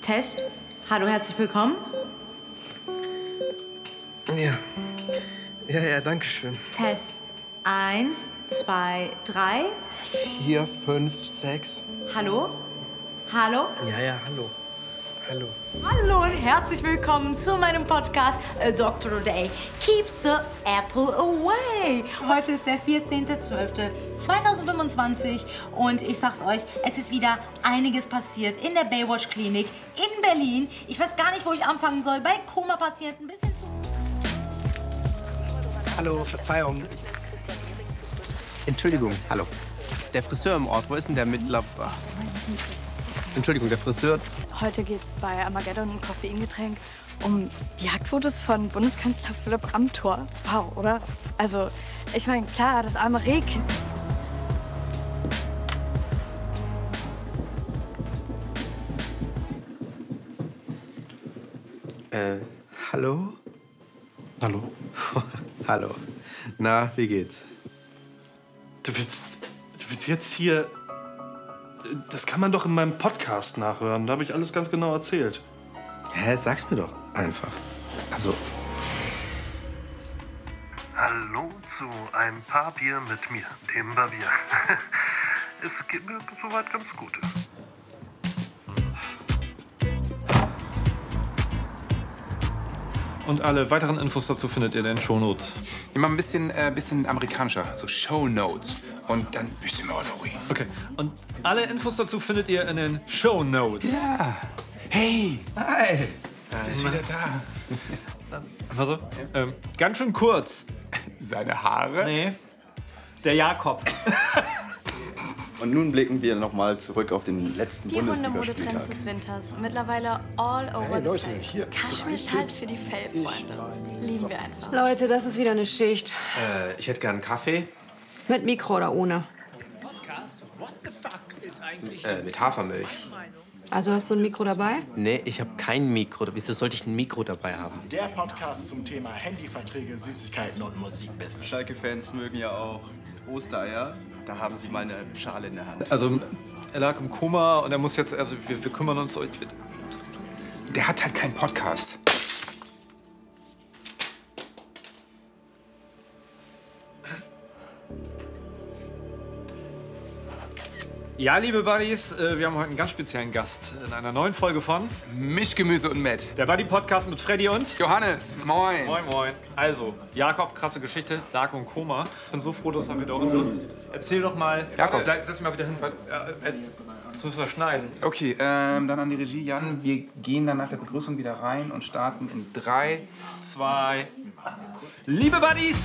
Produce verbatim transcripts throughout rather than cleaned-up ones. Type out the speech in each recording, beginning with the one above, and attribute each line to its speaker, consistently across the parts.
Speaker 1: Test. Hallo, herzlich willkommen.
Speaker 2: Ja. Ja, ja, danke schön.
Speaker 1: Test. Eins, zwei, drei.
Speaker 2: Vier, fünf, sechs.
Speaker 1: Hallo? Hallo?
Speaker 2: Ja, ja, hallo. Hallo.
Speaker 1: Hallo und herzlich willkommen zu meinem Podcast A Doctor Day Keeps the Apple Away. Heute ist der vierzehnter zwölfter zweitausendfünfundzwanzig und ich sag's euch, es ist wieder einiges passiert in der Baywatch-Klinik in Berlin. Ich weiß gar nicht, wo ich anfangen soll, bei Koma-Patienten bis hin zu...
Speaker 3: Hallo, Verzeihung. Entschuldigung, hallo. Der Friseur im Ort, wo ist denn der mittlerweile? Entschuldigung, der Friseur.
Speaker 4: Heute geht's bei Armageddon und Koffeingetränk um die Jagdfotos von Bundeskanzler Philipp Amthor. Wow, oder? Also, ich meine, klar, das arme Rehkind.
Speaker 2: Äh, hallo?
Speaker 5: Hallo.
Speaker 2: Hallo. Na, wie geht's?
Speaker 5: Du willst, du willst jetzt hier... Das kann man doch in meinem Podcast nachhören. Da habe ich alles ganz genau erzählt.
Speaker 2: Hä, sag's mir doch einfach. Also...
Speaker 5: Hallo zu ein paar Bier mit mir, dem Barbier. Es geht mir soweit ganz gut. Und alle weiteren Infos dazu findet ihr in den Shownotes.
Speaker 6: Wir machen ein bisschen, äh, bisschen amerikanischer, so Shownotes. Und dann ein bisschen mehr Euphorie.
Speaker 5: Okay, und alle Infos dazu findet ihr in den Shownotes.
Speaker 6: Ja. Hey.
Speaker 3: Hi.
Speaker 6: Du bist wieder da.
Speaker 5: Also, ähm, ganz schön kurz.
Speaker 6: Seine Haare?
Speaker 5: Nee, der Jakob.
Speaker 7: Und nun blicken wir noch mal zurück auf den letzten
Speaker 4: Die Hundemodetrends
Speaker 7: Bundesligaspieltag.
Speaker 4: des Winters. Mittlerweile all over
Speaker 8: Hey,
Speaker 4: the
Speaker 8: Leute,
Speaker 4: place.
Speaker 8: hier,
Speaker 4: Kaschmir-Schals für die Fellfreunde. Lieben wir einfach.
Speaker 9: Leute, das ist wieder eine Schicht.
Speaker 3: Äh, ich hätte gern einen Kaffee.
Speaker 9: Mit Mikro oder ohne?
Speaker 3: Äh, mit Hafermilch.
Speaker 9: Also hast du ein Mikro dabei?
Speaker 3: Nee, ich habe kein Mikro. Wieso sollte ich ein Mikro dabei haben?
Speaker 8: Der Podcast zum Thema Handyverträge, Süßigkeiten und Musikbusiness.
Speaker 7: Schalke-Fans mögen ja auch Ostereier. Da haben sie mal eine Schale in der Hand.
Speaker 5: Also, er lag im Koma und er muss jetzt, also wir, wir kümmern uns euch.
Speaker 6: Der hat halt keinen Podcast.
Speaker 5: Ja, liebe Buddies, äh, wir haben heute einen ganz speziellen Gast in einer neuen Folge von
Speaker 6: Mischgemüse und Matt.
Speaker 5: der Buddy Podcast mit Freddy und
Speaker 6: Johannes, moin.
Speaker 5: Moin Moin. Also, Jakob, krasse Geschichte, lag im Koma. Ich bin so froh, dass er wieder unter uns ist. Erzähl doch mal.
Speaker 6: Jakob.
Speaker 5: Bleib, setz dich mal wieder hin. Ja, äh, das müssen wir schneiden.
Speaker 6: Okay, ähm, dann an die Regie. Jan, wir gehen dann nach der Begrüßung wieder rein und starten in drei.
Speaker 5: Zwei. Liebe Buddies!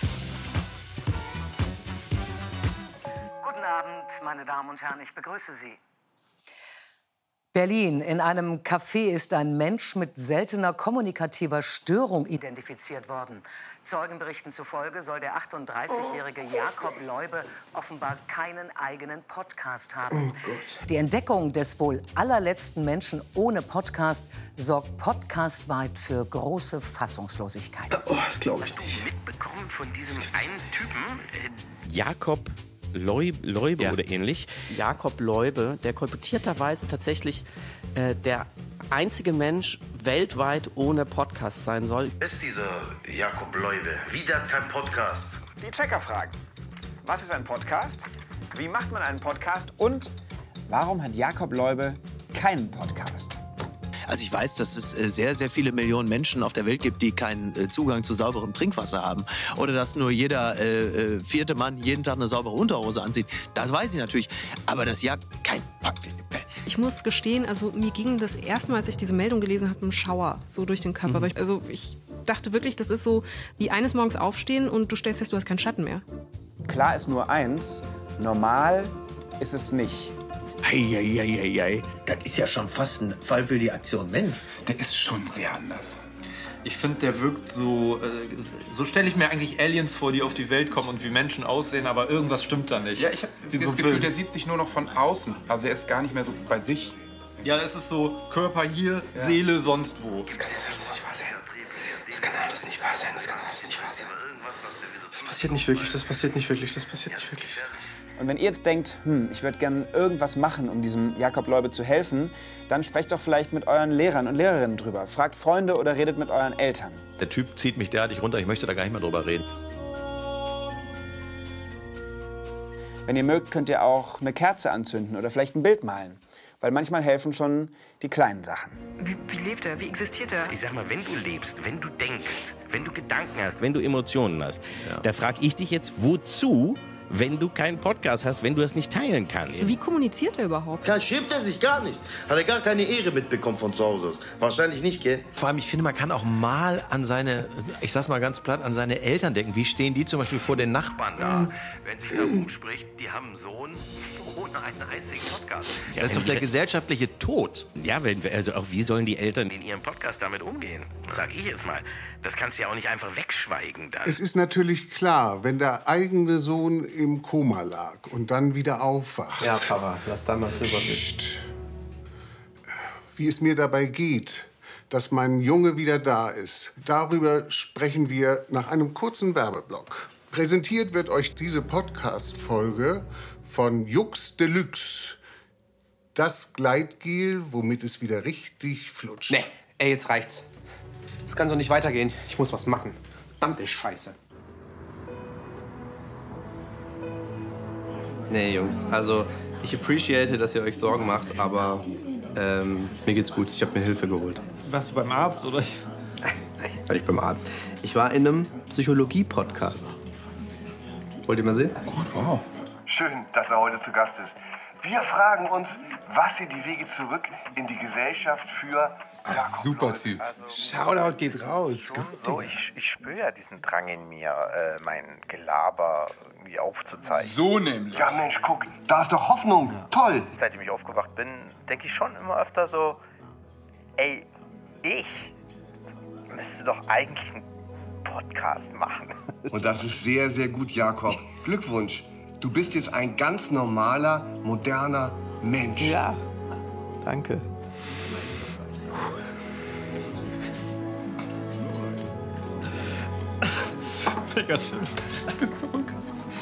Speaker 10: Guten Abend, meine Damen und Herren, ich begrüße Sie.
Speaker 11: Berlin. In einem Café ist ein Mensch mit seltener kommunikativer Störung identifiziert worden.
Speaker 10: Zeugenberichten zufolge soll der achtunddreißigjährige Jakob Leube offenbar keinen eigenen Podcast haben.
Speaker 2: Oh Gott.
Speaker 11: Die Entdeckung des wohl allerletzten Menschen ohne Podcast sorgt podcastweit für große Fassungslosigkeit.
Speaker 2: Oh, das glaube ich nicht.
Speaker 10: Mitbekommen von diesem einen Typen?
Speaker 12: Jakob Leub, Leube
Speaker 3: Ja.
Speaker 12: oder ähnlich. Jakob Leube, der kolportierterweise tatsächlich äh, der einzige Mensch weltweit ohne Podcast sein soll.
Speaker 13: Ist dieser Jakob Leube wieder kein Podcast?
Speaker 14: Die Checker-Fragen. Was ist ein Podcast? Wie macht man einen Podcast? Und warum hat Jakob Leube keinen Podcast?
Speaker 12: Also ich weiß, dass es äh, sehr, sehr viele Millionen Menschen auf der Welt gibt, die keinen äh, Zugang zu sauberem Trinkwasser haben. Oder dass nur jeder äh, äh, vierte Mann jeden Tag eine saubere Unterhose anzieht. Das weiß ich natürlich. Aber das ja kein Podcast.
Speaker 9: Ich muss gestehen, also mir ging das erste Mal, als ich diese Meldung gelesen habe, ein Schauer so durch den Körper.
Speaker 12: Mhm.
Speaker 9: Weil ich, also ich dachte wirklich, das ist so wie eines Morgens aufstehen und du stellst fest, du hast keinen Schatten mehr.
Speaker 14: Klar ist nur eins, normal ist es nicht.
Speaker 12: Eieieiei, das ist ja schon fast ein Fall für die Aktion Mensch.
Speaker 6: Der ist schon sehr anders.
Speaker 5: Ich finde, der wirkt so. Äh, so stelle ich mir eigentlich Aliens vor, die auf die Welt kommen und wie Menschen aussehen, aber irgendwas stimmt da nicht.
Speaker 6: Ja, ich habe
Speaker 5: Wie
Speaker 6: das
Speaker 5: so ein
Speaker 6: Gefühl,
Speaker 5: Film.
Speaker 6: der sieht sich nur noch von außen. Also er ist gar nicht mehr so bei sich.
Speaker 5: Ja, es ist so Körper hier, ja. Seele sonst wo.
Speaker 8: Das kann jetzt alles nicht wahr sein. Das kann alles nicht wahr sein. Das kann alles nicht wahr sein.
Speaker 2: Das passiert nicht wirklich, das passiert nicht wirklich, das passiert nicht wirklich.
Speaker 14: Und wenn ihr jetzt denkt, hm, ich würde gerne irgendwas machen, um diesem Jakob Leube zu helfen, dann sprecht doch vielleicht mit euren Lehrern und Lehrerinnen drüber. Fragt Freunde oder redet mit euren Eltern.
Speaker 15: Der Typ zieht mich derartig runter, ich möchte da gar nicht mehr drüber reden.
Speaker 14: Wenn ihr mögt, könnt ihr auch eine Kerze anzünden oder vielleicht ein Bild malen. Weil manchmal helfen schon die kleinen Sachen.
Speaker 9: Wie, wie lebt er? Wie existiert er?
Speaker 16: Ich sag mal, wenn du lebst, wenn du denkst, wenn du Gedanken hast, wenn du Emotionen hast, ja. Da frag ich dich jetzt, wozu, wenn du keinen Podcast hast, wenn du das nicht teilen kannst?
Speaker 9: Also wie kommuniziert er überhaupt?
Speaker 13: Karl, schämt er sich gar nicht. Hat er gar keine Ehre mitbekommen von zu Hause aus. Wahrscheinlich nicht, gell?
Speaker 15: Vor allem, ich finde, man kann auch mal an seine, ich sag's mal ganz platt, an seine Eltern denken. Wie stehen die zum Beispiel vor den Nachbarn da?
Speaker 16: Wenn sich da rumspricht, die haben einen Sohn ohne einen einzigen Podcast.
Speaker 15: Ja, das ist doch der gesellschaftliche Tod.
Speaker 16: Ja, wenn, also auch wie sollen die Eltern in ihrem Podcast damit umgehen? Sag ich jetzt mal. Das kannst du ja auch nicht einfach wegschweigen dann.
Speaker 17: Es ist natürlich klar, wenn der eigene Sohn im Koma lag und dann wieder aufwacht.
Speaker 3: Ja, Papa, lass da mal drüber reden.
Speaker 17: Wie es mir dabei geht, dass mein Junge wieder da ist. Darüber sprechen wir nach einem kurzen Werbeblock. Präsentiert wird euch diese Podcast-Folge von Jux Deluxe. Das Gleitgel, womit es wieder richtig flutscht.
Speaker 3: Nee, ey, jetzt reicht's. Das kann so nicht weitergehen. Ich muss was machen. Verdammte Scheiße. Nee, Jungs, also ich appreciate, dass ihr euch Sorgen macht, aber ähm, mir geht's gut. Ich habe mir Hilfe geholt.
Speaker 5: Warst du beim Arzt, oder?
Speaker 3: Nein, war nicht beim Arzt. Ich war in einem Psychologie-Podcast. Wollt ihr mal sehen?
Speaker 13: Wow. Schön, dass er heute zu Gast ist. Wir fragen uns, was sind die Wege zurück in die Gesellschaft für
Speaker 6: Ach, super Typ. Shoutout geht raus. Gut,
Speaker 18: so, ich, ich spüre ja diesen Drang in mir, äh, mein Gelaber irgendwie aufzuzeichnen.
Speaker 6: So nämlich.
Speaker 13: Ja, Mensch, guck, da ist doch Hoffnung. Ja. Toll.
Speaker 18: Seitdem ich aufgewacht bin, denke ich schon immer öfter so, ey, ich müsste doch eigentlich einen Podcast machen.
Speaker 13: Und das ist sehr, sehr gut, Jakob. Glückwunsch. Du bist jetzt ein ganz normaler, moderner Mensch.
Speaker 3: Ja, danke.
Speaker 5: Mega schön. Du bist zurück.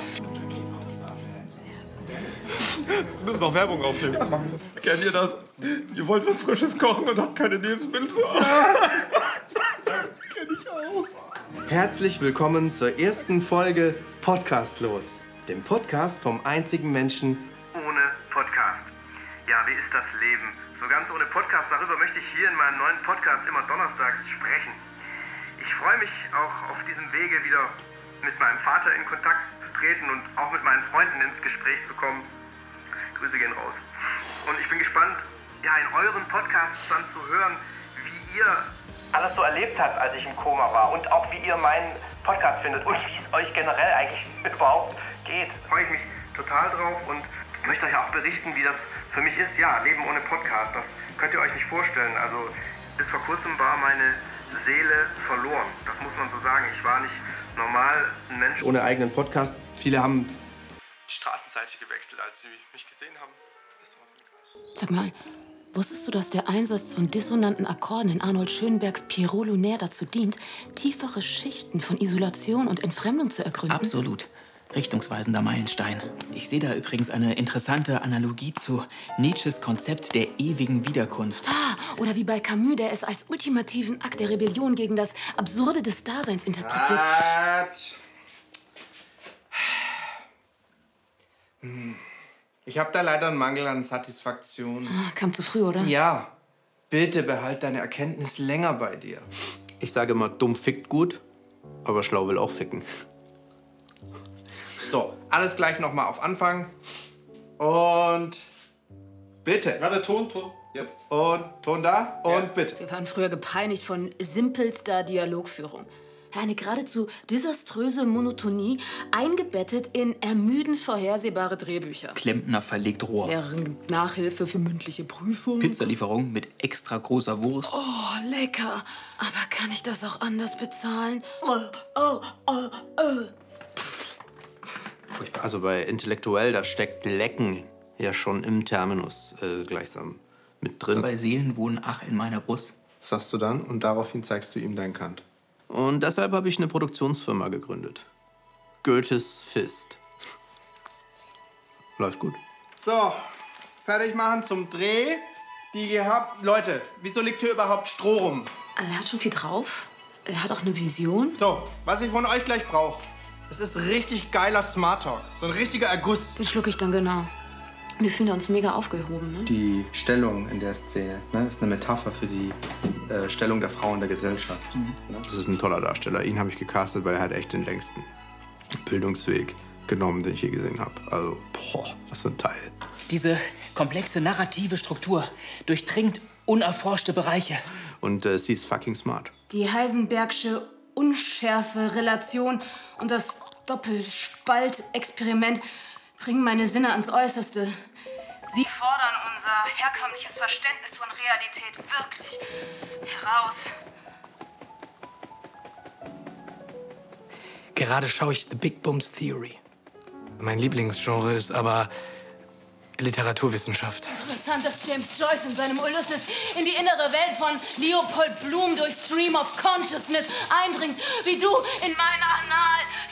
Speaker 5: Wir müssen noch Werbung aufnehmen. Ja, kennt ihr das? Ihr wollt was Frisches kochen und habt keine Lebensmittel zu Hause. Kenn ich auch.
Speaker 3: Herzlich willkommen zur ersten Folge Podcastlos, dem Podcast vom einzigen Menschen
Speaker 13: ohne Podcast. Ja, wie ist das Leben? So ganz ohne Podcast, darüber möchte ich hier in meinem neuen Podcast immer donnerstags sprechen. Ich freue mich auch auf diesem Wege wieder mit meinem Vater in Kontakt zu treten und auch mit meinen Freunden ins Gespräch zu kommen. Grüße gehen raus. Und ich bin gespannt, ja, in euren Podcasts dann zu hören, wie ihr alles so erlebt habt, als ich im Koma war und auch wie ihr meinen Podcast findet und wie es euch generell eigentlich überhaupt geht. Da freue ich mich total drauf und möchte euch auch berichten, wie das für mich ist. Ja, Leben ohne Podcast, das könnt ihr euch nicht vorstellen. Also bis vor kurzem war meine Seele verloren. Das muss man so sagen. Ich war nicht normal ein Mensch.
Speaker 3: Ohne eigenen Podcast. Viele haben die Straßenseite gewechselt, als sie mich gesehen haben.
Speaker 19: Sag mal, wusstest du, dass der Einsatz von dissonanten Akkorden in Arnold Schönbergs Pierrot Lunaire dazu dient, tiefere Schichten von Isolation und Entfremdung zu ergründen?
Speaker 20: Absolut. Richtungsweisender Meilenstein. Ich sehe da übrigens eine interessante Analogie zu Nietzsches Konzept der ewigen Wiederkunft.
Speaker 19: Ah, oder wie bei Camus, der es als ultimativen Akt der Rebellion gegen das Absurde des Daseins interpretiert.
Speaker 3: What? Ich habe da leider einen Mangel an Satisfaktion.
Speaker 19: Ah, kam zu früh, oder?
Speaker 3: Ja. Bitte behalt deine Erkenntnis länger bei dir. Ich sage immer, dumm fickt gut, aber schlau will auch ficken. So, alles gleich noch mal auf Anfang. Und bitte.
Speaker 5: Warte, Ton, Ton. Jetzt.
Speaker 3: Und Ton da. Und ja. Bitte.
Speaker 19: Wir waren früher gepeinigt von simpelster Dialogführung. Eine geradezu desaströse Monotonie, eingebettet in ermüdend vorhersehbare Drehbücher.
Speaker 20: Klempner verlegt Rohr.
Speaker 19: Lehrerin gibt Nachhilfe für mündliche Prüfung.
Speaker 20: Pizzalieferung mit extra großer Wurst.
Speaker 19: Oh, lecker. Aber kann ich das auch anders bezahlen? Oh, oh, oh, oh.
Speaker 3: Furchtbar. Also bei intellektuell, da steckt Lecken ja schon im Terminus äh, gleichsam mit drin.
Speaker 20: Zwei Seelen wohnen ach in meiner Brust.
Speaker 3: Sagst du dann und daraufhin zeigst du ihm dein Kant. Und deshalb habe ich eine Produktionsfirma gegründet. Goethes Fist. Läuft gut. So, fertig machen zum Dreh. Die gehabt. Leute, wieso liegt hier überhaupt Stroh rum?
Speaker 19: Er hat schon viel drauf. Er hat auch eine Vision.
Speaker 3: So, was ich von euch gleich brauche, es ist richtig geiler Smart Talk. So ein richtiger Erguss.
Speaker 19: Den schluck ich dann genau. Wir fühlen uns mega aufgehoben, ne?
Speaker 3: Die Stellung in der Szene, ne, ist eine Metapher für die äh, Stellung der Frau in der Gesellschaft. Mhm. Das ist ein toller Darsteller. Ihn habe ich gecastet, weil er hat echt den längsten Bildungsweg genommen, den ich je gesehen habe. Also, boah, was für ein Teil.
Speaker 20: Diese komplexe narrative Struktur durchdringt unerforschte Bereiche.
Speaker 3: Und äh, sie ist fucking smart.
Speaker 19: Die Heisenbergsche unschärfe Relation und das Doppelspaltexperiment bringen meine Sinne ans Äußerste. Sie fordern unser herkömmliches Verständnis von Realität wirklich heraus.
Speaker 21: Gerade schaue ich The Big Booms Theory. Mein Lieblingsgenre ist aber Literaturwissenschaft.
Speaker 19: Interessant, dass James Joyce in seinem Ulysses in die innere Welt von Leopold Bloom durch Stream of Consciousness eindringt, wie du in mein Anal